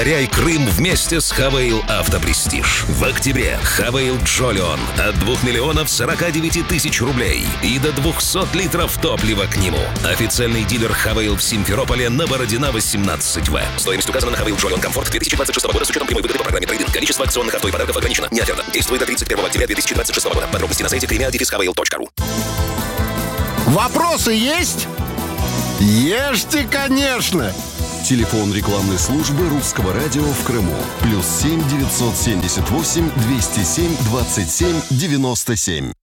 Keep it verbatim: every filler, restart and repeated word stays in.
Ряй Крым вместе с Хавейл Автопрестиж. В октябре Хавейл Джолион от двух миллионов сорока девяти тысяч рублей и до двухсот литров топлива к нему. Официальный дилер Хавейл в Симферополе на Бородина восемнадцать В. Стоимость указана на Хавейл Джолион Комфорт две тысячи двадцать шестого года с учетом прямой выгоды по программе трейд-ин. Количество акционных авто и подарков ограничено. Не оферта. Действует до тридцать первого октября две тысячи двадцать шестого года. Подробности на сайте кремя хавейл точка ру. Вопросы есть? Ешьте, конечно! Телефон рекламной службы Русского радио в Крыму. Плюс семь девятьсот семьдесят восемь двести семь двадцать семь девяносто семь.